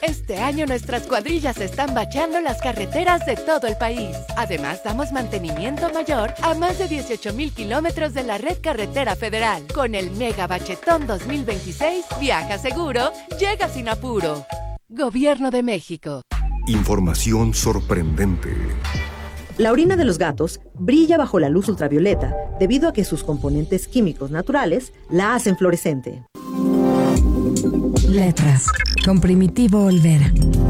Este año nuestras cuadrillas están bacheando las carreteras de todo el país. Además, damos mantenimiento mayor a más de 18,000 kilómetros de la red carretera federal. Con el Mega Bachetón 2026, viaja seguro, llega sin apuro. Gobierno de México. Información sorprendente. La orina de los gatos brilla bajo la luz ultravioleta debido a que sus componentes químicos naturales la hacen fluorescente. Letras, con Primitivo Olvera.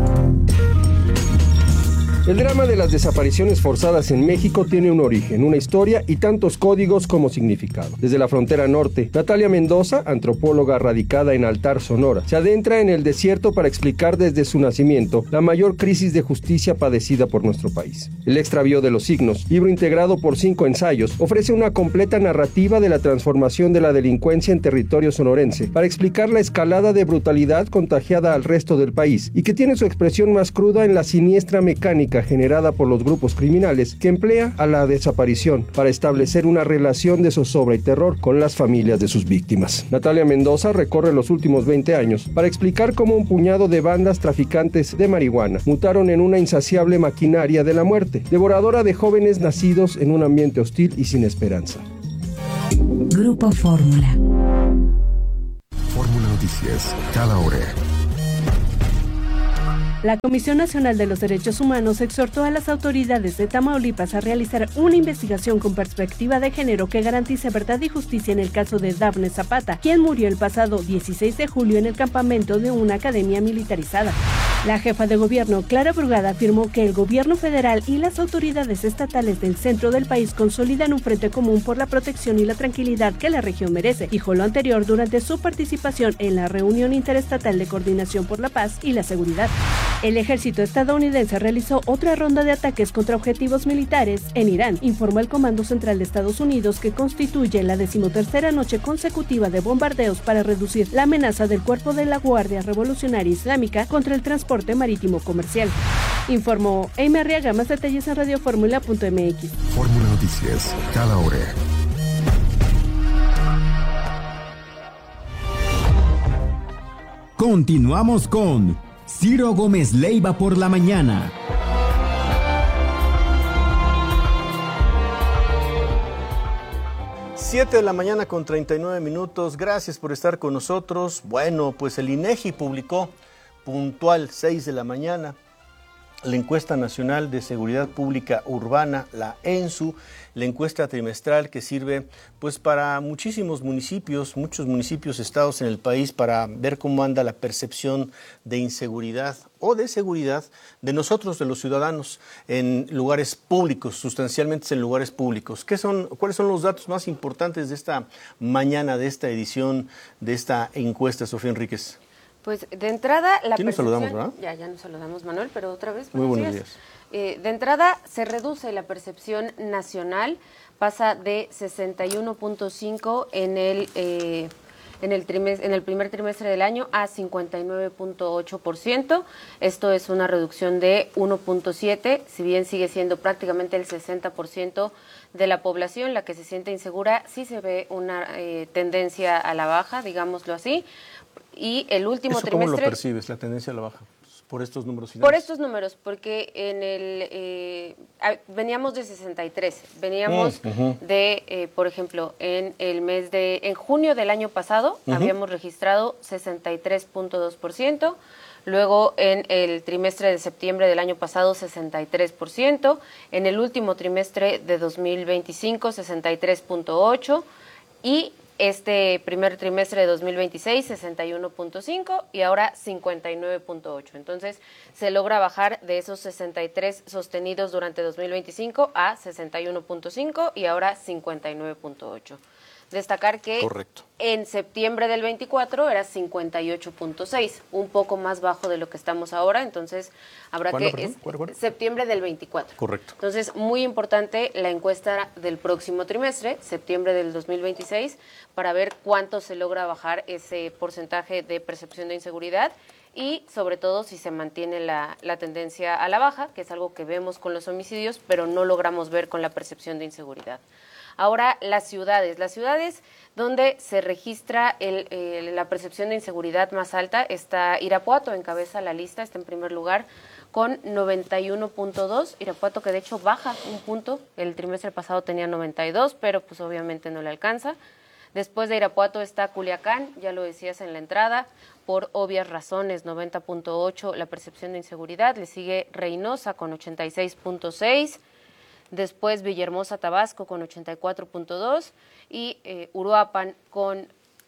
El drama de las desapariciones forzadas en México tiene un origen, una historia y tantos códigos como significado. Desde la frontera norte, Natalia Mendoza, antropóloga radicada en Altar, Sonora, se adentra en el desierto para explicar desde su nacimiento la mayor crisis de justicia padecida por nuestro país. El extravío de los signos, libro integrado por 5 ensayos, ofrece una completa narrativa de la transformación de la delincuencia en territorio sonorense para explicar la escalada de brutalidad contagiada al resto del país y que tiene su expresión más cruda en la siniestra mecánica generada por los grupos criminales que emplea a la desaparición para establecer una relación de zozobra y terror con las familias de sus víctimas. Natalia Mendoza recorre los últimos 20 años para explicar cómo un puñado de bandas traficantes de marihuana mutaron en una insaciable maquinaria de la muerte, devoradora de jóvenes nacidos en un ambiente hostil y sin esperanza. Grupo Fórmula. Fórmula Noticias, cada hora. La Comisión Nacional de los Derechos Humanos exhortó a las autoridades de Tamaulipas a realizar una investigación con perspectiva de género que garantice verdad y justicia en el caso de Dafne Zapata, quien murió el pasado 16 de julio en el campamento de una academia militarizada. La jefa de gobierno, Clara Brugada, afirmó que el gobierno federal y las autoridades estatales del centro del país consolidan un frente común por la protección y la tranquilidad que la región merece. Dijo lo anterior durante su participación en la reunión interestatal de coordinación por la paz y la seguridad. El ejército estadounidense realizó otra ronda de ataques contra objetivos militares en Irán, informó el Comando Central de Estados Unidos, que constituye la 13ª noche consecutiva de bombardeos para reducir la amenaza del Cuerpo de la Guardia Revolucionaria Islámica contra el transporte marítimo comercial. Informó Amy Arriaga. Más detalles en radioformula.mx. Fórmula Noticias, cada hora. Continuamos con Ciro Gómez Leiva por la mañana. 7 de la mañana con 39 minutos. Gracias por estar con nosotros. Bueno, pues el INEGI publicó puntual 6 de la mañana la encuesta nacional de seguridad pública urbana, la ENSU, la encuesta trimestral que sirve pues para muchísimos municipios, muchos municipios, estados en el país, para ver cómo anda la percepción de inseguridad o de seguridad de nosotros, de los ciudadanos, en lugares públicos, sustancialmente en lugares públicos. ¿Cuáles son los datos más importantes de esta mañana, de esta edición, de esta encuesta, Sofía Enríquez? Pues de entrada la percepción... nos saludamos, ¿verdad? Ya nos saludamos, Manuel, pero otra vez. Muy buenos días. De entrada se reduce la percepción nacional, pasa de 61.5 en el primer trimestre del año a 59.8%. Esto es una reducción de 1.7, si bien sigue siendo prácticamente el 60% de la población la que se siente insegura, sí se ve una tendencia a la baja, digámoslo así. Y el último trimestre... ¿Cómo lo percibes, la tendencia a la baja? Por estos números finales. Por estos números, porque veníamos de 63, veníamos de, por ejemplo, en junio del año pasado habíamos registrado 63.2%, luego en el trimestre de septiembre del año pasado 63%, en el último trimestre de 2025 63.8% y este primer trimestre de 2026, 61.5 y ahora 59.8. Entonces, se logra bajar de esos 63 sostenidos durante 2025 a 61.5 y ahora 59.8. Destacar que en septiembre del 24 era 58.6, un poco más bajo de lo que estamos ahora, entonces habrá septiembre del 24. Correcto. Entonces, muy importante la encuesta del próximo trimestre, septiembre del 2026, para ver cuánto se logra bajar ese porcentaje de percepción de inseguridad y sobre todo si se mantiene la tendencia a la baja, que es algo que vemos con los homicidios, pero no logramos ver con la percepción de inseguridad. Ahora, las ciudades donde se registra la percepción de inseguridad más alta, está Irapuato, encabeza la lista, está en primer lugar con 91.2, Irapuato que de hecho baja un punto, el trimestre pasado tenía 92, pero pues obviamente no le alcanza. Después de Irapuato está Culiacán, ya lo decías en la entrada, por obvias razones, 90.8 la percepción de inseguridad, le sigue Reynosa con 86.6, después Villahermosa, Tabasco con 84.2 y Uruapan con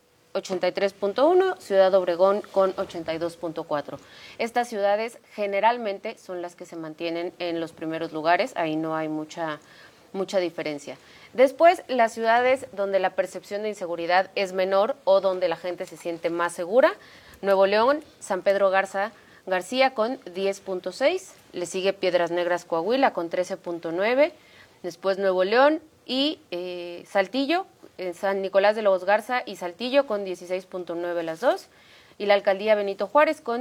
83.1, Ciudad Obregón con 82.4. Estas ciudades generalmente son las que se mantienen en los primeros lugares, ahí no hay mucha diferencia. Después, las ciudades donde la percepción de inseguridad es menor o donde la gente se siente más segura, Nuevo León, San Pedro García con 10.6, le sigue Piedras Negras, Coahuila con 13.9, después Nuevo León y Saltillo, San Nicolás de los Garza y Saltillo con 16.9 las dos, y la alcaldía Benito Juárez con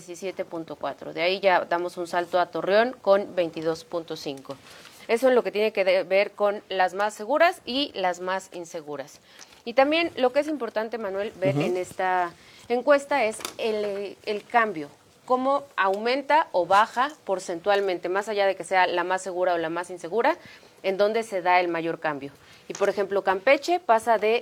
17.4. De ahí ya damos un salto a Torreón con 22.5. Eso es lo que tiene que ver con las más seguras y las más inseguras. Y también lo que es importante, Manuel, ver en esta encuesta es el cambio, cómo aumenta o baja porcentualmente, más allá de que sea la más segura o la más insegura, en dónde se da el mayor cambio. Y, por ejemplo, Campeche pasa de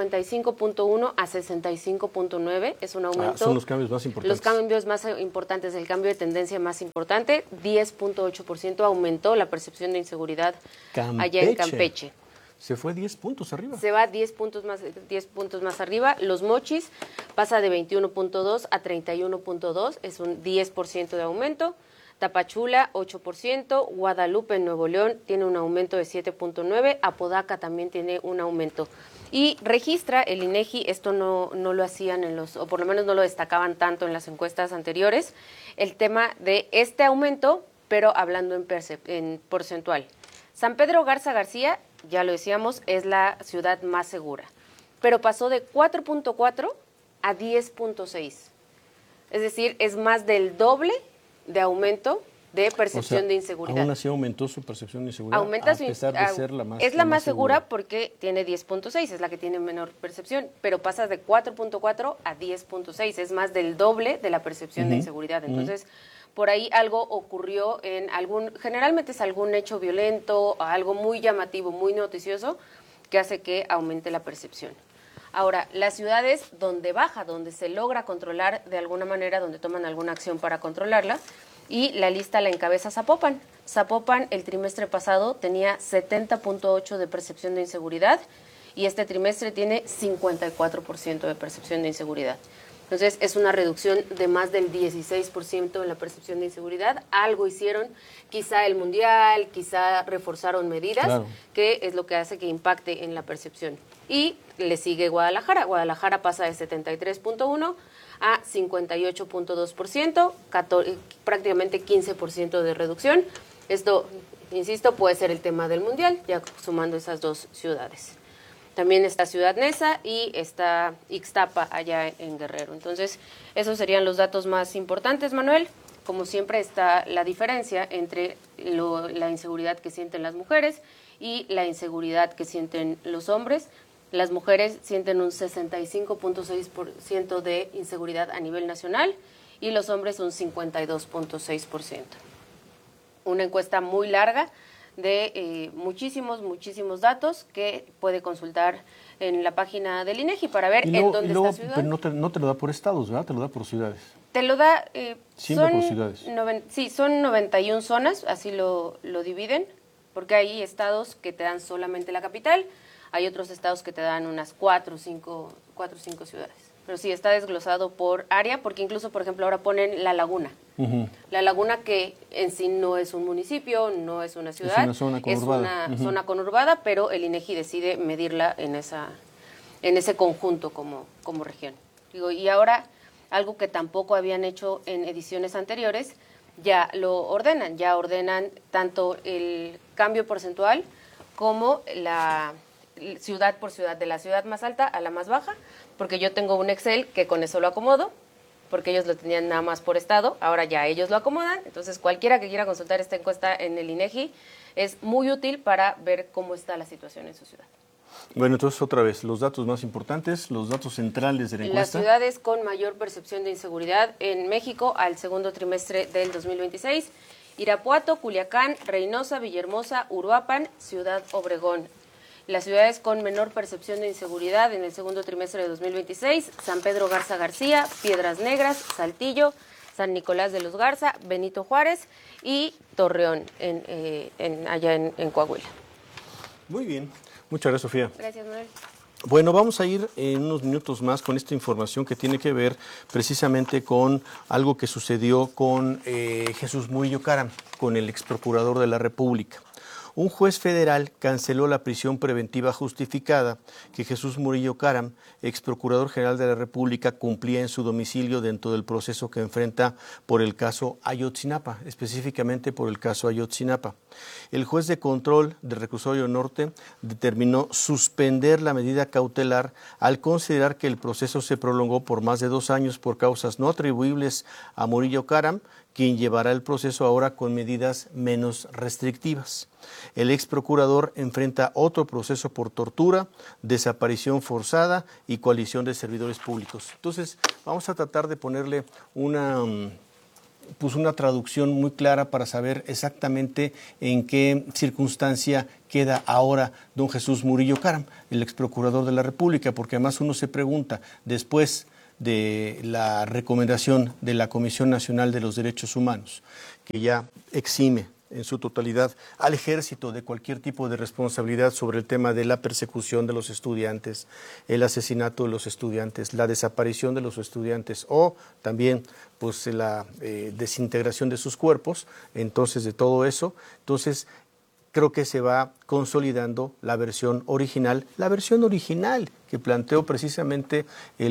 55.1 a 65.9, es un aumento. Son los cambios más importantes. Los cambios más importantes, el cambio de tendencia más importante, 10.8% aumentó la percepción de inseguridad allá en Campeche. Se fue 10 puntos arriba. Se va 10 puntos más arriba. Los Mochis pasa de 21.2 a 31.2, es un 10% de aumento. Tapachula, 8%, Guadalupe, en Nuevo León, tiene un aumento de 7.9%, Apodaca también tiene un aumento. Y registra el INEGI, esto no lo hacían o por lo menos no lo destacaban tanto en las encuestas anteriores, el tema de este aumento, pero hablando en porcentual. San Pedro García, ya lo decíamos, es la ciudad más segura, pero pasó de 4.4 a 10.6. Es decir, es más del doble de aumento de percepción de inseguridad. Aún así aumentó su percepción de inseguridad, aumenta a pesar de ser la más es la más segura porque tiene 10.6, es la que tiene menor percepción, pero pasa de 4.4 a 10.6, es más del doble de la percepción de inseguridad. Entonces, por ahí algo ocurrió generalmente es algún hecho violento, algo muy llamativo, muy noticioso, que hace que aumente la percepción. Ahora, las ciudades donde baja, donde se logra controlar de alguna manera, donde toman alguna acción para controlarla, y la lista la encabeza Zapopan. Zapopan el trimestre pasado tenía 70.8 de percepción de inseguridad y este trimestre tiene 54% de percepción de inseguridad. Entonces, es una reducción de más del 16% en la percepción de inseguridad. Algo hicieron, quizá el Mundial, quizá reforzaron medidas, que es lo que hace que impacte en la percepción. Y le sigue Guadalajara. Guadalajara pasa de 73.1 a 58.2%, prácticamente 15% de reducción. Esto, insisto, puede ser el tema del Mundial, ya sumando esas dos ciudades. También está Ciudad Neza y está Ixtapa allá en Guerrero. Entonces, esos serían los datos más importantes, Manuel. Como siempre está la diferencia entre la inseguridad que sienten las mujeres y la inseguridad que sienten los hombres. Las mujeres sienten un 65.6% de inseguridad a nivel nacional y los hombres un 52.6%. Una encuesta muy larga de muchísimos datos que puede consultar en la página del INEGI para ver en dónde está ciudad. Pero no te lo da por estados, ¿verdad? Te lo da por ciudades. Te lo da... Siempre por ciudades. Son 91 zonas, así lo dividen, porque hay estados que te dan solamente la capital, hay otros estados que te dan unas 4 o 5 ciudades. Pero sí, está desglosado por área, porque incluso, por ejemplo, ahora ponen La Laguna. La Laguna, que en sí no es un municipio, no es una ciudad, es una zona conurbada. Es una zona conurbada, pero el INEGI decide medirla en ese conjunto como región. Y ahora, algo que tampoco habían hecho en ediciones anteriores, ya ordenan tanto el cambio porcentual como la ciudad por ciudad, de la ciudad más alta a la más baja, porque yo tengo un Excel que con eso lo acomodo, porque ellos lo tenían nada más por estado, ahora ya ellos lo acomodan, entonces cualquiera que quiera consultar esta encuesta en el INEGI es muy útil para ver cómo está la situación en su ciudad. Bueno, entonces otra vez, los datos más importantes, los datos centrales de la encuesta. Las ciudades con mayor percepción de inseguridad en México al segundo trimestre del 2026, Irapuato, Culiacán, Reynosa, Villahermosa, Uruapan, Ciudad Obregón. Las ciudades con menor percepción de inseguridad en el segundo trimestre de 2026, San Pedro Garza García, Piedras Negras, Saltillo, San Nicolás de los Garza, Benito Juárez y Torreón, allá en Coahuila. Muy bien. Muchas gracias, Sofía. Gracias, Manuel. Bueno, vamos a ir en unos minutos más con esta información que tiene que ver precisamente con algo que sucedió con Jesús Murillo Caram, con el ex procurador de la República. Un juez federal canceló la prisión preventiva justificada que Jesús Murillo Caram, ex procurador general de la República, cumplía en su domicilio dentro del proceso que enfrenta por el caso Ayotzinapa, específicamente por el caso Ayotzinapa. El juez de control del Reclusorio Norte determinó suspender la medida cautelar al considerar que el proceso se prolongó por más de 2 años por causas no atribuibles a Murillo Caram, quien llevará el proceso ahora con medidas menos restrictivas. El ex procurador enfrenta otro proceso por tortura, desaparición forzada y coalición de servidores públicos. Entonces, vamos a tratar de ponerle una traducción muy clara para saber exactamente en qué circunstancia queda ahora don Jesús Murillo Caram, el ex procurador de la República, porque además uno se pregunta, después de la recomendación de la Comisión Nacional de los Derechos Humanos, que ya exime en su totalidad al ejército de cualquier tipo de responsabilidad sobre el tema de la persecución de los estudiantes, el asesinato de los estudiantes, la desaparición de los estudiantes o también pues la desintegración de sus cuerpos. Entonces, de todo eso, creo que se va consolidando la versión original que planteó precisamente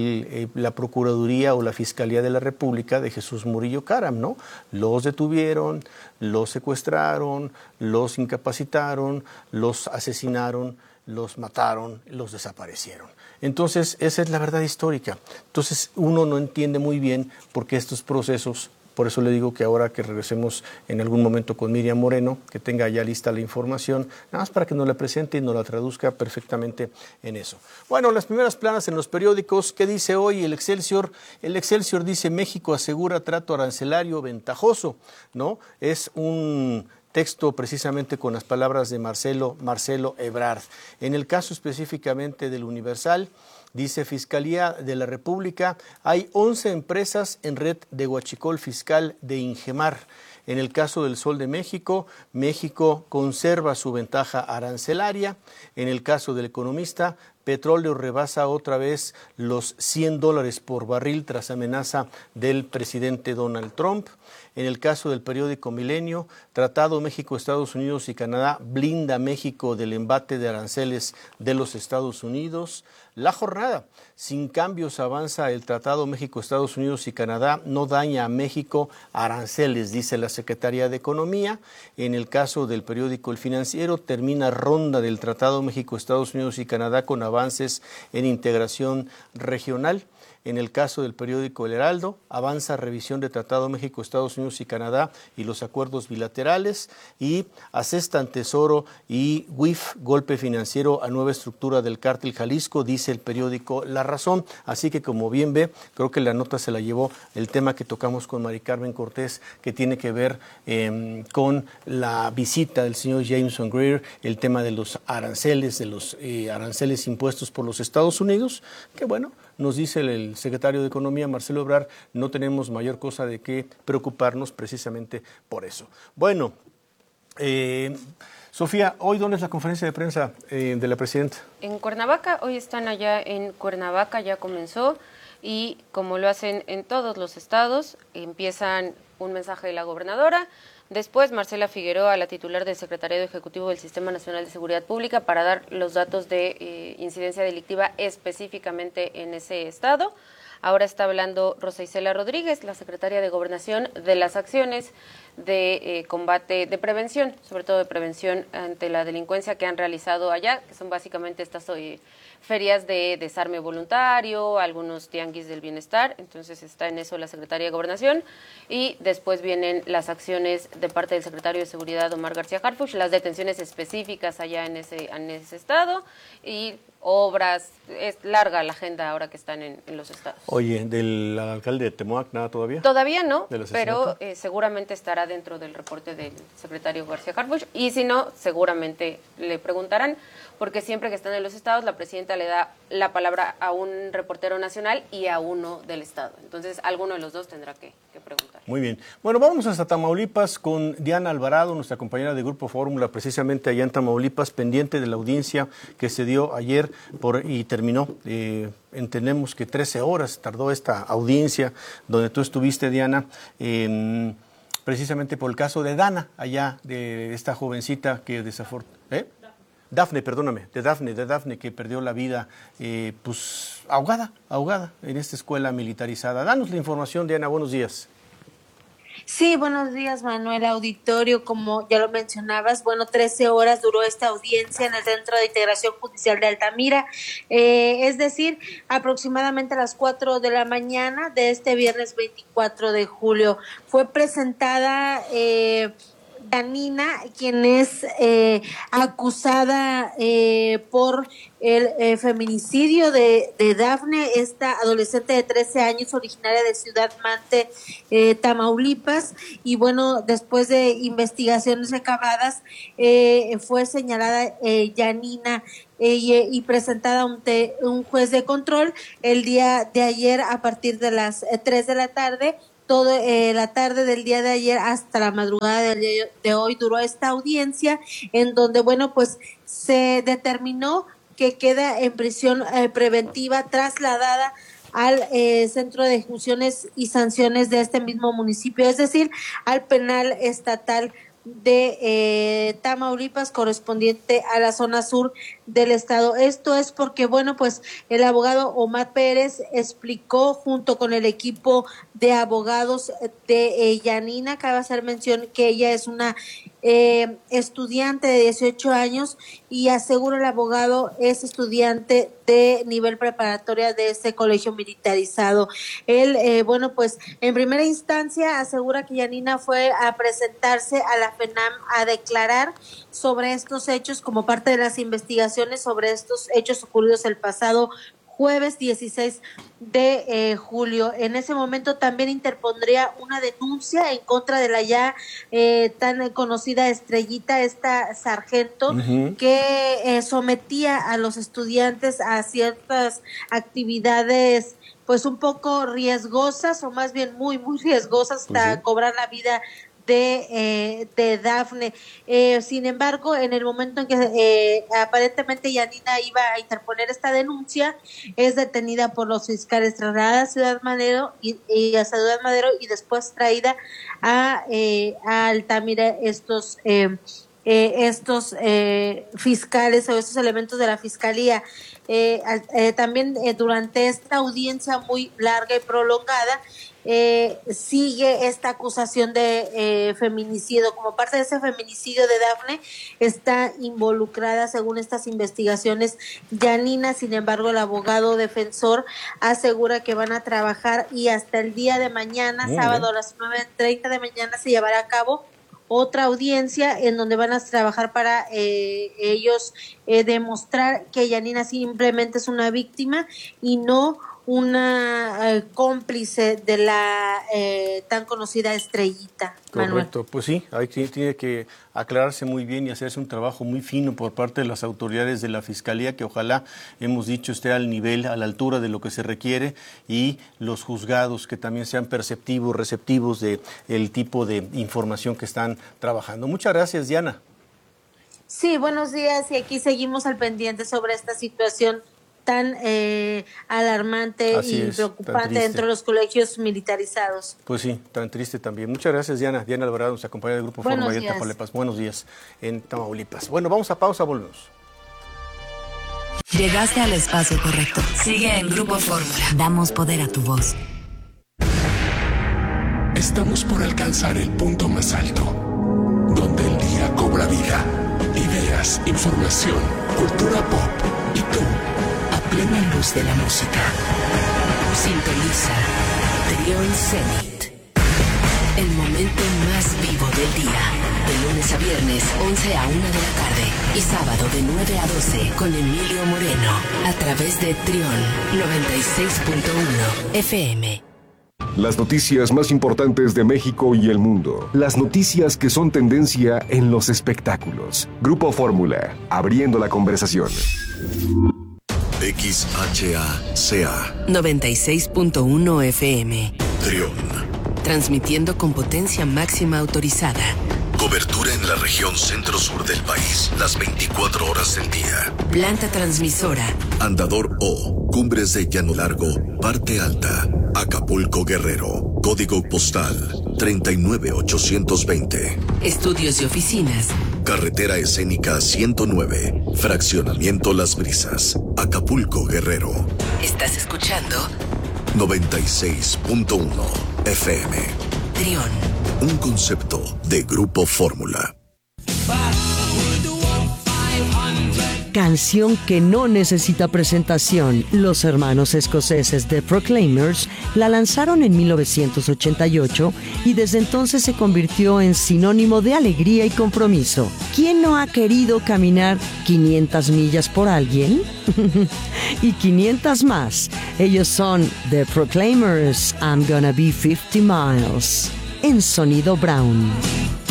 la Procuraduría o la Fiscalía de la República de Jesús Murillo Caram, ¿no? Los detuvieron, los secuestraron, los incapacitaron, los asesinaron, los mataron, los desaparecieron. Entonces, esa es la verdad histórica. Entonces, uno no entiende muy bien por qué estos procesos. Por eso le digo que ahora que regresemos en algún momento con Miriam Moreno, que tenga ya lista la información, nada más para que nos la presente y nos la traduzca perfectamente en eso. Bueno, las primeras planas en los periódicos. ¿Qué dice hoy el Excelsior? El Excelsior dice: México asegura trato arancelario ventajoso, ¿no? Es un texto precisamente con las palabras de Marcelo Ebrard. En el caso específicamente del Universal, dice Fiscalía de la República, hay 11 empresas en red de huachicol fiscal de Ingemar. En el caso del Sol de México, México conserva su ventaja arancelaria. En el caso del Economista, petróleo rebasa otra vez los $100 por barril tras amenaza del presidente Donald Trump. En el caso del periódico Milenio, Tratado México, Estados Unidos y Canadá blinda a México del embate de aranceles de los Estados Unidos. La Jornada, sin cambios avanza el Tratado México, Estados Unidos y Canadá, no daña a México aranceles, dice la Secretaría de Economía. En el caso del periódico El Financiero, termina ronda del Tratado México, Estados Unidos y Canadá con avances en integración regional. En el caso del periódico El Heraldo, avanza revisión de Tratado México, Estados Unidos y Canadá y los acuerdos bilaterales, y asestan Tesoro y WIF, golpe financiero a nueva estructura del cártel Jalisco, dice el periódico La Razón. Así que, como bien ve, creo que la nota se la llevó el tema que tocamos con Mari Carmen Cortés, que tiene que ver con la visita del señor Jameson Greer, el tema de los aranceles, aranceles impuestos por los Estados Unidos, que bueno, nos dice el secretario de Economía, Marcelo Ebrard, no tenemos mayor cosa de qué preocuparnos precisamente por eso. Bueno, Sofía, ¿hoy dónde es la conferencia de prensa de la presidenta? En Cuernavaca, hoy están allá en Cuernavaca, ya comenzó, y como lo hacen en todos los estados, empiezan un mensaje de la gobernadora. Después, Marcela Figueroa, la titular del Secretariado Ejecutivo del Sistema Nacional de Seguridad Pública, para dar los datos de incidencia delictiva específicamente en ese estado. Ahora está hablando Rosa Isela Rodríguez, la secretaria de Gobernación, de las acciones de combate, de prevención, sobre todo de prevención ante la delincuencia que han realizado allá, que son básicamente estas ferias de desarme voluntario, algunos tianguis del bienestar. Entonces está en eso la Secretaría de Gobernación, y después vienen las acciones de parte del secretario de Seguridad, Omar García Harfuch, las detenciones específicas allá en ese estado, y obras. Es larga la agenda ahora que están en los estados. Oye, ¿del alcalde de Temoac nada todavía? Todavía no, pero seguramente estará dentro del reporte del secretario García Harfuch, y si no, seguramente le preguntarán, porque siempre que están en los estados, la presidenta le da la palabra a un reportero nacional y a uno del estado. Entonces, alguno de los dos tendrá que preguntar. Muy bien. Bueno, vamos hasta Tamaulipas con Diana Alvarado, nuestra compañera de Grupo Fórmula, precisamente allá en Tamaulipas, pendiente de la audiencia que se dio ayer y terminó. Entendemos que 13 horas tardó esta audiencia donde tú estuviste, Diana, precisamente por el caso de Dana, allá de esta jovencita que desafortunadamente... Dafne, perdóname, de Dafne, que perdió la vida, pues ahogada en esta escuela militarizada. Danos la información, Diana, buenos días. Sí, buenos días, Manuel, auditorio. Como ya lo mencionabas, 13 horas duró esta audiencia en el Centro de Integración Judicial de Altamira, es decir, aproximadamente a las 4 de la mañana de este viernes 24 de julio. Fue presentada Yanina, quien es acusada por el feminicidio de Dafne, esta adolescente de 13 años originaria de Ciudad Mante, Tamaulipas, y después de investigaciones recabadas fue señalada Yanina y presentada ante un juez de control el día de ayer a partir de las 3 de la tarde. Toda la tarde del día de ayer hasta la madrugada del día de hoy duró esta audiencia, en donde, se determinó que queda en prisión preventiva, trasladada al Centro de Ejecuciones y Sanciones de este mismo municipio, es decir, al penal estatal de Tamaulipas, correspondiente a la zona sur del estado. Esto es porque, el abogado Omar Pérez explicó junto con el equipo de abogados de Yanina, cabe hacer mención que ella es una estudiante de 18 años y asegura el abogado es estudiante de nivel preparatoria de este colegio militarizado. Él, en primera instancia asegura que Yanina fue a presentarse a la FENAM a declarar sobre estos hechos como parte de las investigaciones sobre estos hechos ocurridos el pasado jueves 16 de julio. En ese momento también interpondría una denuncia en contra de la ya tan conocida Estrellita, esta sargento, que sometía a los estudiantes a ciertas actividades un poco riesgosas, o más bien muy, muy riesgosas, hasta cobrar la vida de Dafne. Sin embargo, en el momento en que aparentemente Yanina iba a interponer esta denuncia, es detenida por los fiscales, trasladada a Ciudad Madero y después traída a Altamira. Estos fiscales o estos elementos de la fiscalía también durante esta audiencia muy larga y prolongada sigue esta acusación de feminicidio. Como parte de ese feminicidio de Dafne está involucrada, según estas investigaciones, Yanina. Sin embargo, el abogado defensor asegura que van a trabajar y hasta el día de mañana, sábado a las 9:30 de mañana, se llevará a cabo otra audiencia en donde van a trabajar para ellos demostrar que Yanina simplemente es una víctima y no una cómplice de la tan conocida Estrellita. Manuel. Correcto, pues sí, ahí tiene que aclararse muy bien y hacerse un trabajo muy fino por parte de las autoridades de la Fiscalía, que ojalá, hemos dicho, esté al nivel, a la altura de lo que se requiere, y los juzgados que también sean perceptivos, receptivos de el tipo de información que están trabajando. Muchas gracias, Diana. Sí, buenos días, y aquí seguimos al pendiente sobre esta situación tan alarmante y preocupante dentro de los colegios militarizados. Pues sí, tan triste también. Muchas gracias, Diana. Diana Alvarado, nuestra compañera del Grupo Fórmula en Tamaulipas. Buenos días en Tamaulipas. Bueno, vamos a pausa, volvemos. Llegaste al espacio correcto. Sigue en Grupo Fórmula. Damos poder a tu voz. Estamos por alcanzar el punto más alto, donde el día cobra vida. Ideas, información, cultura pop y tú, a plena luz de la música. Sintoniza Trión Zenit. El momento más vivo del día. De lunes a viernes, 11 a 1 de la tarde. Y sábado de 9 a 12 con Emilio Moreno. A través de Trión 96.1 FM. Las noticias más importantes de México y el mundo. Las noticias que son tendencia en los espectáculos. Grupo Fórmula, abriendo la conversación. XHACA 96.1 FM. Trión. Transmitiendo con potencia máxima autorizada. Cobertura en la región centro-sur del país, las 24 horas del día. Planta transmisora. Andador O, Cumbres de Llano Largo, Parte Alta, Acapulco Guerrero. Código postal 39820. Estudios y oficinas. Carretera Escénica 109, Fraccionamiento Las Brisas, Acapulco Guerrero. ¿Estás escuchando? 96.1 FM. Trión. Un concepto de Grupo Fórmula. Canción que no necesita presentación. Los hermanos escoceses The Proclaimers la lanzaron en 1988 y desde entonces se convirtió en sinónimo de alegría y compromiso. ¿Quién no ha querido caminar 500 millas por alguien? Y 500 más. Ellos son The Proclaimers, I'm Gonna Be 50 Miles, en Sonido Brown.